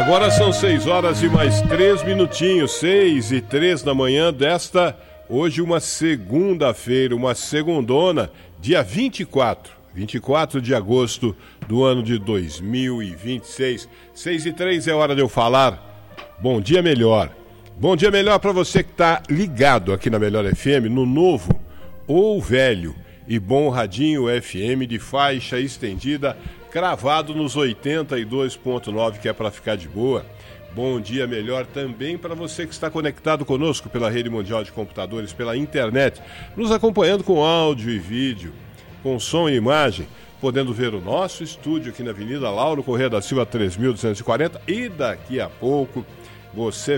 Agora são 6 horas e mais 3 minutinhos, 6 e 3 da manhã desta, hoje uma segunda-feira, uma segundona, dia 24 de agosto do ano de 2026. 6 e 3 é hora de eu falar. Bom dia melhor. Bom dia melhor para você que está ligado aqui na Melhor FM, no novo ou velho e bom radinho FM de faixa estendida, cravado nos 82.9, que é para ficar de boa. Bom dia melhor também para você que está conectado conosco pela Rede Mundial de Computadores, pela internet, nos acompanhando com áudio e vídeo, com som e imagem, podendo ver o nosso estúdio aqui na Avenida Lauro Corrêa da Silva 3240, e daqui a pouco você